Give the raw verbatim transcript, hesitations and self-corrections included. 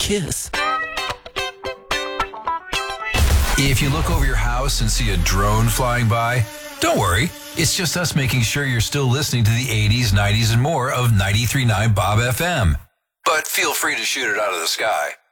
kiss. If you look over your house and see a drone flying by, don't worry. It's just us making sure you're still listening to the eighties, nineties, and more of ninety-three point nine Bob F M. But feel free to shoot it out of the sky.